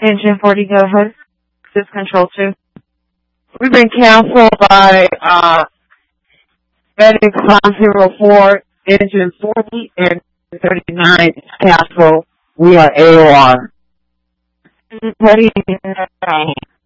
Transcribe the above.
Engine 40, go ahead. This is Control 2. We've been canceled by Medic 504, Engine 40 and 39 is canceled. We are AOR. 39.